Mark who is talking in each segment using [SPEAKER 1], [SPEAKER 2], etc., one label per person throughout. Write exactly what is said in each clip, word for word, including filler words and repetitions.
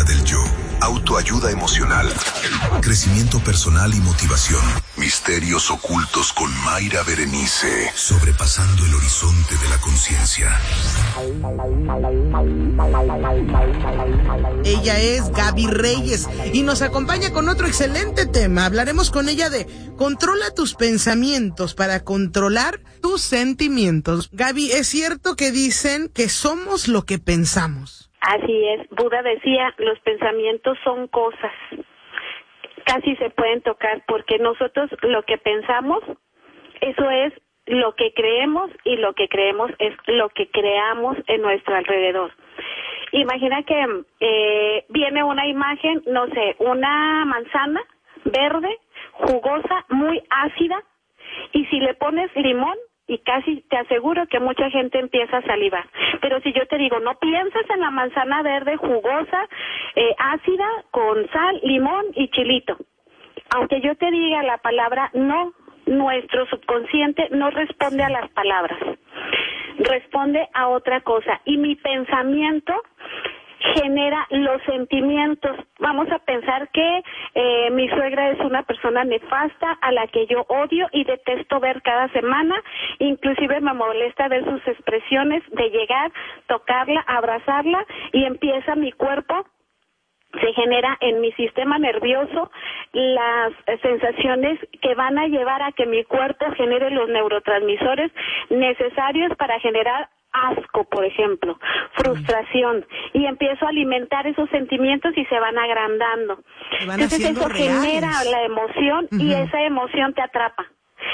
[SPEAKER 1] Terapia del yo, autoayuda emocional, crecimiento personal y motivación. Misterios ocultos con Mayra Berenice, sobrepasando el horizonte de la conciencia.
[SPEAKER 2] Ella es Gaby Reyes y nos acompaña con otro excelente tema. Hablaremos con ella de controla tus pensamientos para controlar tus sentimientos. Gaby, ¿es cierto que dicen que somos lo que pensamos?
[SPEAKER 3] Así es. Buda decía, los pensamientos son cosas. Casi se pueden tocar porque nosotros lo que pensamos, eso es lo que creemos y lo que creemos es lo que creamos en nuestro alrededor. Imagina que eh, viene una imagen, no sé, una manzana verde, jugosa, muy ácida, y si le pones limón, y casi te aseguro que mucha gente empieza a salivar. Pero si yo te digo, no pienses en la manzana verde jugosa, eh, ácida, con sal, limón y chilito. Aunque yo te diga la palabra no, nuestro subconsciente no responde a las palabras. Responde a otra cosa. Y mi pensamiento genera los sentimientos. Vamos a pensar que eh, mi suegra es una persona nefasta a la que yo odio y detesto ver cada semana, inclusive me molesta ver sus expresiones de llegar, tocarla, abrazarla y empieza mi cuerpo, se genera en mi sistema nervioso las sensaciones que van a llevar a que mi cuerpo genere los neurotransmisores necesarios para generar asco, por ejemplo, frustración, y empiezo a alimentar esos sentimientos y se van agrandando.
[SPEAKER 2] Van
[SPEAKER 3] Entonces eso
[SPEAKER 2] reales.
[SPEAKER 3] genera la emoción uh-huh. y esa emoción te atrapa.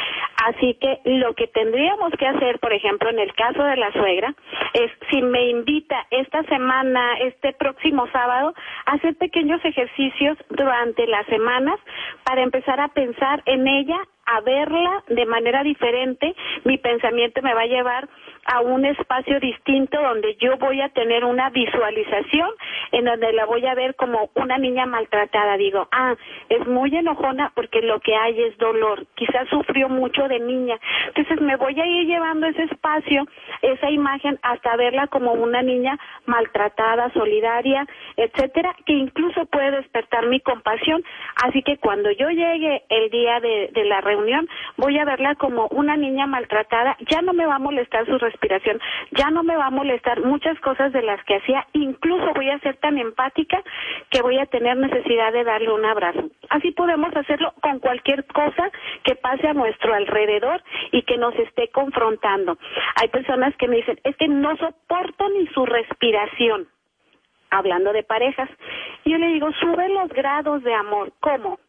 [SPEAKER 3] Así que lo que tendríamos que hacer, por ejemplo, en el caso de la suegra, es si me invita esta semana, este próximo sábado, a hacer pequeños ejercicios durante las semanas para empezar a pensar en ella, a verla de manera diferente. Mi pensamiento me va a llevar a un espacio distinto donde yo voy a tener una visualización en donde la voy a ver como una niña maltratada. Digo, ah, es muy enojona porque lo que hay es dolor, quizás sufrió mucho de niña. Entonces me voy a ir llevando ese espacio, esa imagen, hasta verla como una niña maltratada, solidaria, etcétera, que incluso puede despertar mi compasión. Así que cuando yo llegue el día de, de la reunión, voy a verla como una niña maltratada, ya no me va a molestar su respiración, ya no me va a molestar muchas cosas de las que hacía, incluso voy a ser tan empática que voy a tener necesidad de darle un abrazo. Así podemos hacerlo con cualquier cosa que pase a nuestro alrededor y que nos esté confrontando. Hay personas que me dicen, es que no soporto ni su respiración, hablando de parejas. Y yo le digo, sube los grados de amor. ¿Cómo?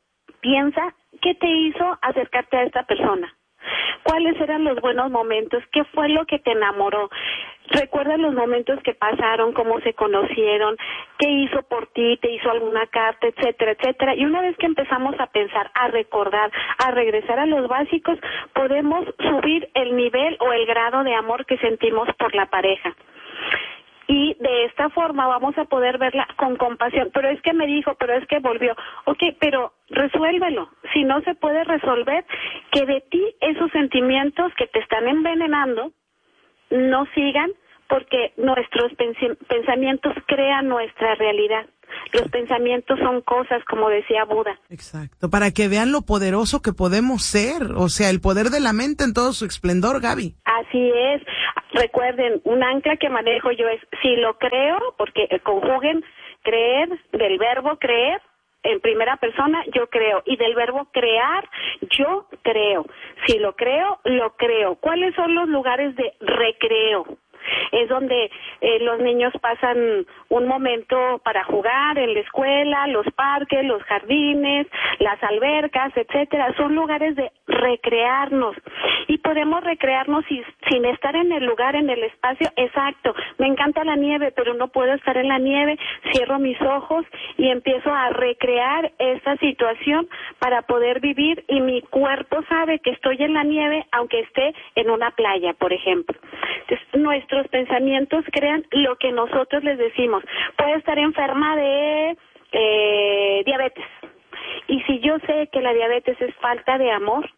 [SPEAKER 3] Piensa, ¿qué te hizo acercarte a esta persona? ¿Cuáles eran los buenos momentos? ¿Qué fue lo que te enamoró? Recuerda los momentos que pasaron, cómo se conocieron, qué hizo por ti, te hizo alguna carta, etcétera, etcétera. Y una vez que empezamos a pensar, a recordar, a regresar a los básicos, podemos subir el nivel o el grado de amor que sentimos por la pareja. Y de esta forma vamos a poder verla con compasión. Pero es que me dijo, pero es que volvió. Ok, pero resuélvelo. Si no se puede resolver, que de ti esos sentimientos que te están envenenando no sigan, porque nuestros pens- pensamientos crean nuestra realidad. Los pensamientos son cosas, como decía Buda.
[SPEAKER 2] Exacto, para que vean lo poderoso que podemos ser, o sea, el poder de la mente en todo su esplendor, Gaby.
[SPEAKER 3] Así es. Recuerden, un ancla que manejo yo es, si lo creo, porque conjuguen creer, del verbo creer, en primera persona, yo creo, y del verbo crear, yo creo. Si lo creo, lo creo. ¿Cuáles son los lugares de recreo? Es donde eh, los niños pasan un momento para jugar en la escuela, los parques, los jardines, las albercas, etcétera. Son lugares de recrearnos y podemos recrearnos sin, sin estar en el lugar, en el espacio exacto. Me encanta la nieve, pero no puedo estar en la nieve. Cierro mis ojos y empiezo a recrear esta situación para poder vivir, y mi cuerpo sabe que estoy en la nieve aunque esté en una playa, por ejemplo. Entonces, nuestro Nuestros pensamientos crean lo que nosotros les decimos. Puede estar enferma de eh, diabetes. Y si yo sé que la diabetes es falta de amor,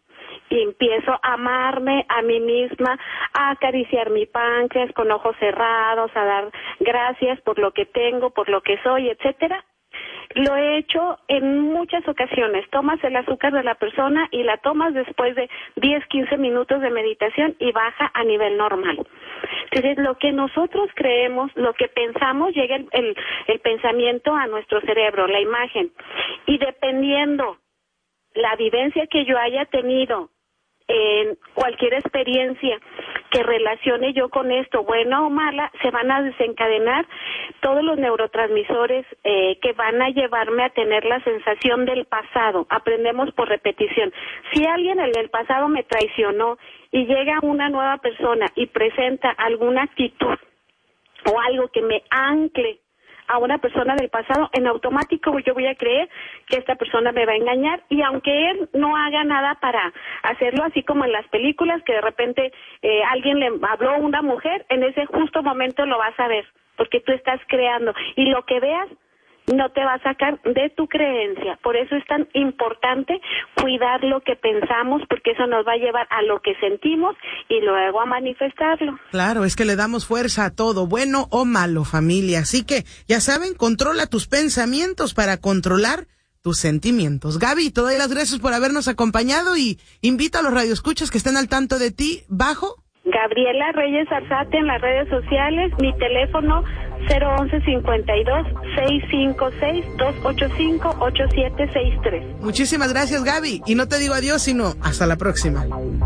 [SPEAKER 3] y empiezo a amarme a mí misma, a acariciar mi páncreas con ojos cerrados, a dar gracias por lo que tengo, por lo que soy, etcétera. Lo he hecho en muchas ocasiones. Tomas el azúcar de la persona y la tomas después de diez, quince minutos de meditación y baja a nivel normal. Entonces, lo que nosotros creemos, lo que pensamos, llega el, el, el pensamiento a nuestro cerebro, la imagen. Y dependiendo la vivencia que yo haya tenido en cualquier experiencia que relacione yo con esto, buena o mala, se van a desencadenar todos los neurotransmisores eh, que van a llevarme a tener la sensación del pasado. Aprendemos por repetición. Si alguien en el pasado me traicionó y llega una nueva persona y presenta alguna actitud o algo que me ancle a una persona del pasado, en automático yo voy a creer que esta persona me va a engañar, y aunque él no haga nada para hacerlo, así como en las películas, que de repente eh, alguien le habló a una mujer, en ese justo momento lo vas a ver, porque tú estás creando, y lo que veas no te va a sacar de tu creencia. Por eso es tan importante cuidar lo que pensamos, porque eso nos va a llevar a lo que sentimos y luego a manifestarlo.
[SPEAKER 2] Claro, es que le damos fuerza a todo, bueno o malo, familia. Así que, ya saben, controla tus pensamientos para controlar tus sentimientos. Gaby, te doy las gracias por habernos acompañado y invita a los radioescuchas que estén al tanto de ti. ¿Bajo?
[SPEAKER 3] Gabriela Reyes Arzate en las redes sociales, mi teléfono cero once cincuenta y dos, seiscientos cincuenta y seis, doscientos ochenta y cinco, ochenta y siete sesenta y tres.
[SPEAKER 2] Muchísimas gracias, Gaby, y no te digo adiós, sino hasta la próxima.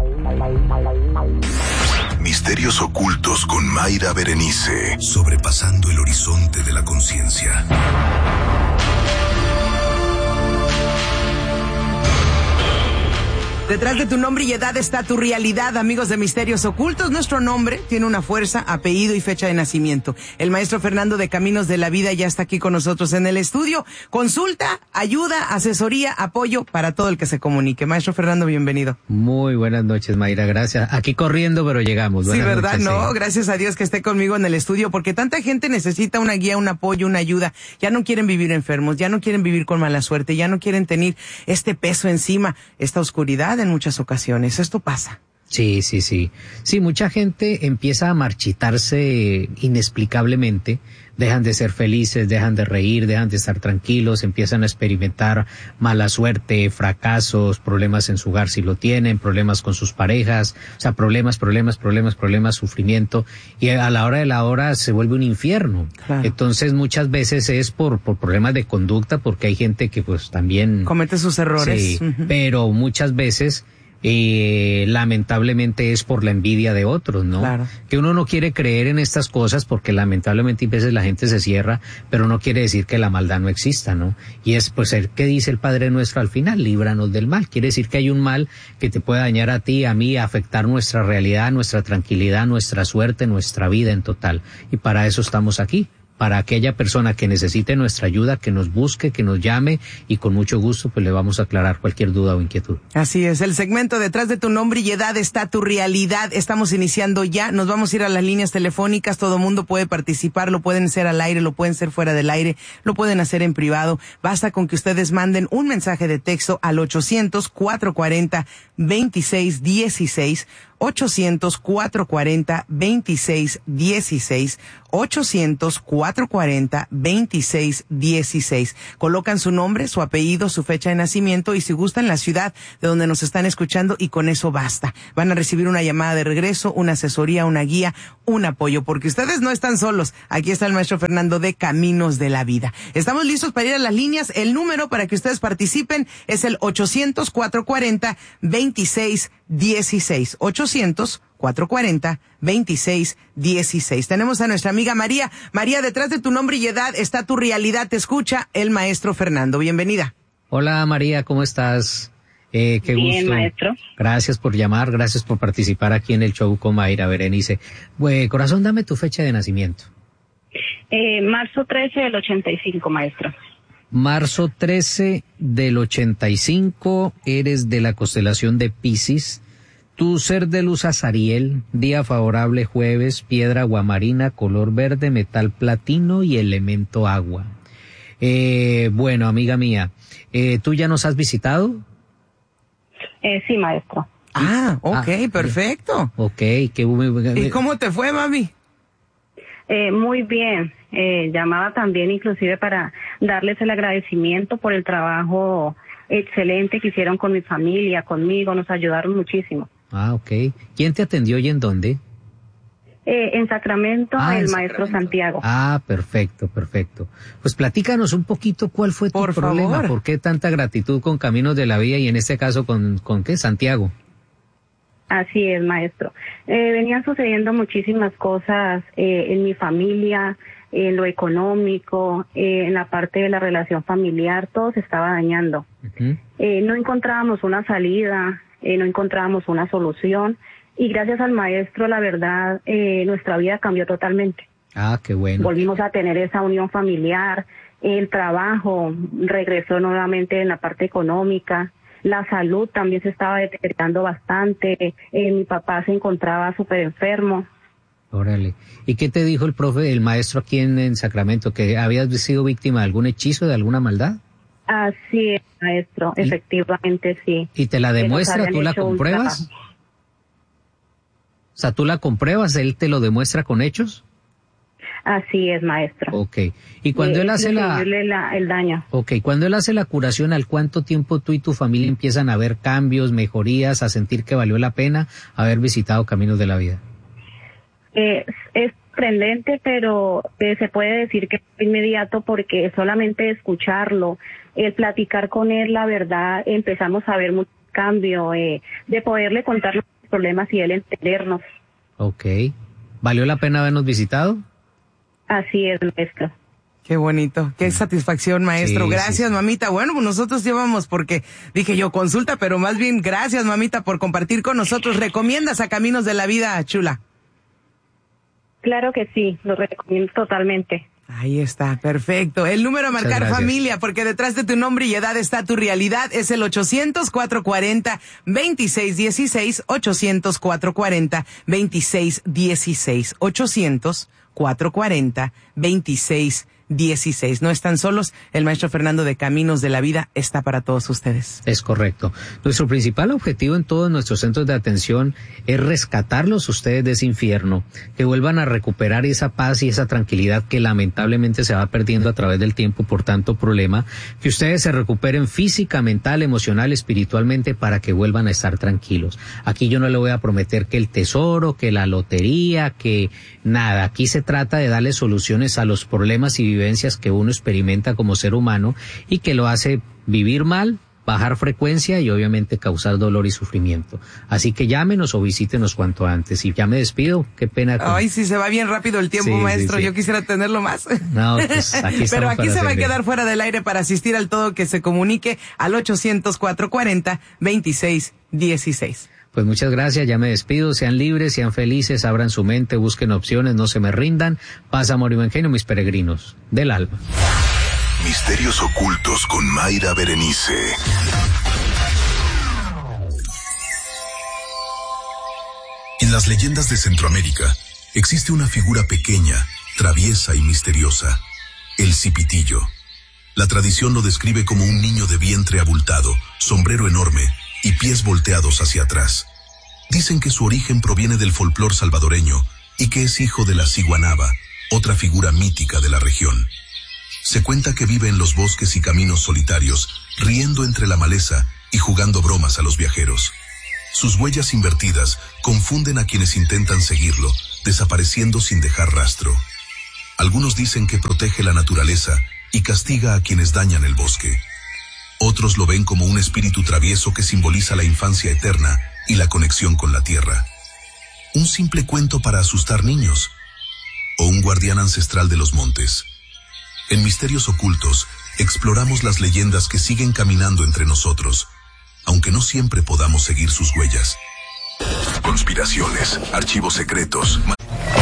[SPEAKER 1] Misterios ocultos con Mayra Berenice, sobrepasando el horizonte de la conciencia.
[SPEAKER 2] Detrás de tu nombre y edad está tu realidad, amigos de Misterios Ocultos. Nuestro nombre tiene una fuerza, apellido y fecha de nacimiento. El maestro Fernando de Caminos de la Vida ya está aquí con nosotros en el estudio. Consulta, ayuda, asesoría, apoyo para todo el que se comunique. Maestro Fernando, bienvenido.
[SPEAKER 4] Muy buenas noches, Mayra, gracias. Aquí corriendo, pero llegamos. Buenas
[SPEAKER 2] sí, ¿verdad?
[SPEAKER 4] Noches,
[SPEAKER 2] no,
[SPEAKER 4] sí.
[SPEAKER 2] Gracias a Dios que esté conmigo en el estudio, porque tanta gente necesita una guía, un apoyo, una ayuda. Ya no quieren vivir enfermos, ya no quieren vivir con mala suerte, ya no quieren tener este peso encima, esta oscuridad en muchas ocasiones. Esto pasa.
[SPEAKER 4] Sí, sí, sí. Sí, mucha gente empieza a marchitarse inexplicablemente, dejan de ser felices, dejan de reír, dejan de estar tranquilos, empiezan a experimentar mala suerte, fracasos, problemas en su hogar si lo tienen, problemas con sus parejas, o sea, problemas, problemas, problemas, problemas, sufrimiento, y a la hora de la hora se vuelve un infierno. Claro. Entonces muchas veces es por, por problemas de conducta, porque hay gente que pues también
[SPEAKER 2] comete sus errores.
[SPEAKER 4] Sí,
[SPEAKER 2] uh-huh.
[SPEAKER 4] Pero muchas veces Eh, lamentablemente es por la envidia de otros, ¿no?
[SPEAKER 2] Claro.
[SPEAKER 4] Que uno no quiere creer en estas cosas porque lamentablemente a veces la gente se cierra, pero no quiere decir que la maldad no exista, ¿no? Y es pues el que dice el Padre Nuestro al final, líbranos del mal. Quiere decir que hay un mal que te puede dañar a ti, a mí, afectar nuestra realidad, nuestra tranquilidad, nuestra suerte, nuestra vida en total. Y para eso estamos aquí. Para aquella persona que necesite nuestra ayuda, que nos busque, que nos llame, y con mucho gusto pues le vamos a aclarar cualquier duda o inquietud.
[SPEAKER 2] Así es, el segmento Detrás de tu nombre y edad está tu realidad. Estamos iniciando ya, nos vamos a ir a las líneas telefónicas, todo mundo puede participar, lo pueden hacer al aire, lo pueden hacer fuera del aire, lo pueden hacer en privado. Basta con que ustedes manden un mensaje de texto al ochocientos, cuatrocientos cuarenta, veintiséis dieciséis, ochocientos, cuatrocientos cuarenta, veintiséis dieciséis, ochocientos, cuatrocientos cuarenta, veintiséis dieciséis. Colocan su nombre, su apellido, su fecha de nacimiento y si gustan la ciudad de donde nos están escuchando, y con eso basta. Van a recibir una llamada de regreso, una asesoría, una guía, un apoyo, porque ustedes no están solos. Aquí está el maestro Fernando de Caminos de la Vida. Estamos listos para ir a las líneas. El número para que ustedes participen es el ochocientos, cuatrocientos cuarenta, veintiséis dieciséis. ochocientos, cuatrocientos cuarenta, veintiséis dieciséis. Tenemos a nuestra amiga María. María, detrás de tu nombre y edad está tu realidad. Te escucha el maestro Fernando. Bienvenida.
[SPEAKER 4] Hola María, ¿cómo estás? Eh, qué
[SPEAKER 3] Bien,
[SPEAKER 4] gusto.
[SPEAKER 3] maestro.
[SPEAKER 4] Gracias por llamar, gracias por participar aquí en el show con Mayra Berenice. Pues, corazón, dame tu fecha de nacimiento.
[SPEAKER 3] Eh, marzo trece del ochenta y cinco, maestro.
[SPEAKER 4] Marzo trece del ochenta y cinco, eres de la constelación de Piscis. Tu ser de luz Azariel, día favorable jueves, piedra aguamarina, color verde, metal platino y elemento agua. Eh, bueno, amiga mía, eh, ¿tú ya nos has visitado?
[SPEAKER 3] Eh, sí, maestro.
[SPEAKER 2] Ah, ok,
[SPEAKER 4] ah,
[SPEAKER 2] perfecto.
[SPEAKER 4] Ok, qué muy,
[SPEAKER 2] ¿Y cómo te fue, mami?
[SPEAKER 5] Eh, muy bien. Eh, llamaba también inclusive para darles el agradecimiento por el trabajo excelente que hicieron con mi familia, conmigo, nos ayudaron muchísimo.
[SPEAKER 4] Ah, ok. ¿Quién te atendió y en dónde?
[SPEAKER 5] Eh, en Sacramento,
[SPEAKER 4] ah,
[SPEAKER 5] el
[SPEAKER 4] en
[SPEAKER 5] maestro
[SPEAKER 4] Sacramento.
[SPEAKER 5] Santiago.
[SPEAKER 4] Ah, perfecto, perfecto. Pues platícanos un poquito cuál fue tu
[SPEAKER 2] Por
[SPEAKER 4] problema,
[SPEAKER 2] favor.
[SPEAKER 4] por qué tanta gratitud con Caminos de la Vida y en este caso con, ¿con qué? Santiago.
[SPEAKER 5] Así es, maestro. Eh, venían sucediendo muchísimas cosas eh, en mi familia, en lo económico, eh, en la parte de la relación familiar, todo se estaba dañando.
[SPEAKER 4] Uh-huh.
[SPEAKER 5] Eh, no encontrábamos una salida, eh, no encontrábamos una solución y gracias al maestro, la verdad, eh, nuestra vida cambió totalmente.
[SPEAKER 4] Ah, qué bueno.
[SPEAKER 5] Volvimos a tener esa unión familiar, el trabajo regresó nuevamente en la parte económica. La salud también se estaba deteriorando bastante. Eh, mi papá se encontraba súper enfermo.
[SPEAKER 4] Órale. ¿Y qué te dijo el profe, el maestro aquí en, en Sacramento? ¿Que habías sido víctima de algún hechizo, de alguna maldad?
[SPEAKER 5] Así es, maestro.
[SPEAKER 4] ¿Y?
[SPEAKER 5] Efectivamente, sí.
[SPEAKER 4] ¿Y te la demuestra? ¿Tú la compruebas? O sea, ¿tú la compruebas? ¿Él te lo demuestra con hechos?
[SPEAKER 5] Así es, maestro.
[SPEAKER 4] Ok. ¿Y cuando
[SPEAKER 5] eh,
[SPEAKER 4] él hace la...
[SPEAKER 5] la... el daño.
[SPEAKER 4] Ok, cuando él hace la curación, ¿al cuánto tiempo tú y tu familia empiezan a ver cambios, mejorías, a sentir que valió la pena haber visitado Caminos de la Vida?
[SPEAKER 5] Eh, es sorprendente, pero eh, se puede decir que es inmediato porque solamente escucharlo, el platicar con él, la verdad, empezamos a ver mucho cambio, eh, de poderle contar los problemas y él entendernos.
[SPEAKER 4] Ok. ¿Valió la pena habernos visitado?
[SPEAKER 5] Así es, maestro.
[SPEAKER 2] Qué bonito, qué satisfacción, maestro.
[SPEAKER 4] Sí,
[SPEAKER 2] Gracias,
[SPEAKER 4] sí, sí.
[SPEAKER 2] mamita. Bueno, pues nosotros llevamos porque dije yo consulta, pero más bien gracias, mamita, por compartir con nosotros. ¿Recomiendas a Caminos de la Vida, chula?
[SPEAKER 5] Claro que sí, lo recomiendo totalmente.
[SPEAKER 2] Ahí está, perfecto. El número a
[SPEAKER 4] Muchas
[SPEAKER 2] marcar,
[SPEAKER 4] gracias.
[SPEAKER 2] familia, porque detrás de tu nombre y edad está tu realidad. Es el ochocientos, cuatrocientos cuarenta, veintiséis dieciséis, ochocientos, cuatrocientos cuarenta, veintiséis dieciséis, ochocientos, cuatrocientos cuarenta, veintiséis dieciséis. No están solos, el maestro Fernando de Caminos de la Vida está para todos ustedes.
[SPEAKER 4] Es correcto. Nuestro principal objetivo en todos nuestros centros de atención es rescatarlos ustedes de ese infierno, que vuelvan a recuperar esa paz y esa tranquilidad que lamentablemente se va perdiendo a través del tiempo por tanto problema, que ustedes se recuperen física, mental, emocional, espiritualmente para que vuelvan a estar tranquilos. Aquí yo no le voy a prometer que el tesoro, que la lotería, que nada. Aquí se trata de darle soluciones a los problemas y vivencias que uno experimenta como ser humano y que lo hace vivir mal, bajar frecuencia y obviamente causar dolor y sufrimiento. Así que llámenos o visítenos cuanto antes. Y ya me despido, qué pena. Con...
[SPEAKER 2] Ay, sí, se va bien rápido el tiempo,
[SPEAKER 4] Sí,
[SPEAKER 2] maestro.
[SPEAKER 4] sí, sí.
[SPEAKER 2] Yo quisiera tenerlo más.
[SPEAKER 4] No, pues aquí estamos.
[SPEAKER 2] Pero aquí
[SPEAKER 4] para
[SPEAKER 2] se va a
[SPEAKER 4] servir.
[SPEAKER 2] quedar fuera del aire para asistir al todo que se comunique al ochocientos, cuatrocientos cuarenta, veintiséis dieciséis.
[SPEAKER 4] Pues muchas gracias, ya me despido, sean libres, sean felices, abran su mente, busquen opciones, no se me rindan. Paz, amor y buen genio, mis peregrinos del alma.
[SPEAKER 1] Misterios ocultos con Mayra Berenice. En las leyendas de Centroamérica existe una figura pequeña, traviesa y misteriosa, el cipitillo. La tradición lo describe como un niño de vientre abultado, sombrero enorme y pies volteados hacia atrás. Dicen que su origen proviene del folclor salvadoreño y que es hijo de la ciguanaba, otra figura mítica de la región. Se cuenta que vive en los bosques y caminos solitarios, riendo entre la maleza y jugando bromas a los viajeros. Sus huellas invertidas confunden a quienes intentan seguirlo, desapareciendo sin dejar rastro. Algunos dicen que protege la naturaleza y castiga a quienes dañan el bosque. Otros lo ven como un espíritu travieso que simboliza la infancia eterna y la conexión con la tierra. ¿Un simple cuento para asustar niños? ¿O un guardián ancestral de los montes? En Misterios Ocultos, exploramos las leyendas que siguen caminando entre nosotros, aunque no siempre podamos seguir sus huellas. Conspiraciones, archivos secretos.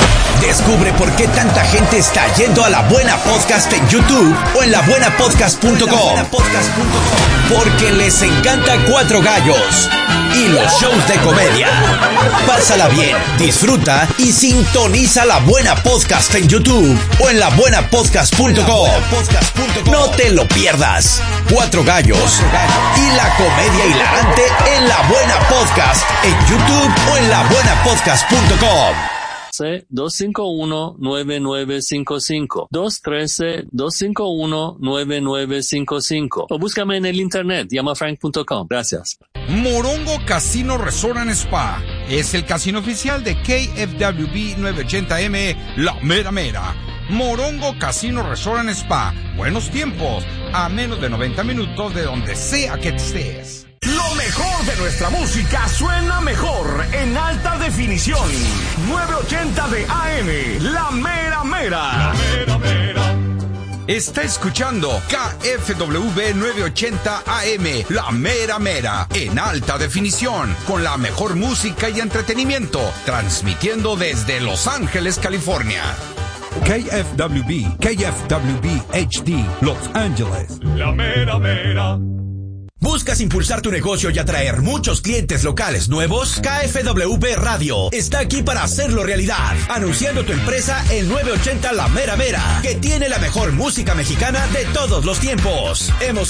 [SPEAKER 6] Descubre por qué tanta gente está yendo a La Buena Podcast en YouTube o en la buena podcast punto com. Porque les encanta Cuatro Gallos y los shows de comedia. Pásala bien, disfruta y sintoniza La Buena Podcast en YouTube o en la buena podcast punto com. No te lo pierdas. Cuatro Gallos y la comedia hilarante en La Buena Podcast en YouTube o en la buena podcast punto com.
[SPEAKER 7] dos cinco uno, nueve nueve cinco cinco, dos uno tres, dos cinco uno, nueve nueve cinco cinco o búscame en el internet, llama frank punto com. Gracias.
[SPEAKER 8] Morongo Casino Resort and Spa es el casino oficial de K F W B novecientos ochenta M, La Mera Mera. Morongo Casino Resort and Spa, buenos tiempos, a menos de noventa minutos de donde sea que estés.
[SPEAKER 9] Lo mejor de nuestra música suena mejor en alta definición. novecientos ochenta de A M, La Mera Mera. La Mera Mera.
[SPEAKER 8] Está escuchando K F W B novecientos ochenta A M, La Mera Mera, en alta definición, con la mejor música y entretenimiento, transmitiendo desde Los Ángeles, California.
[SPEAKER 10] K F W B, K F W B H D, Los Ángeles.
[SPEAKER 9] La Mera Mera.
[SPEAKER 6] ¿Buscas impulsar tu negocio y atraer muchos clientes locales nuevos? K F W B Radio está aquí para hacerlo realidad, anunciando tu empresa en novecientos ochenta La Mera Mera, que tiene la mejor música mexicana de todos los tiempos. Hemos